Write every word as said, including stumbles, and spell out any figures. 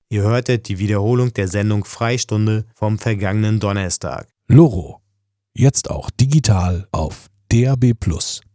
Ihr hörtet die Wiederholung der Sendung Freistunde vom vergangenen Donnerstag. Loro, jetzt auch digital auf D A B plus.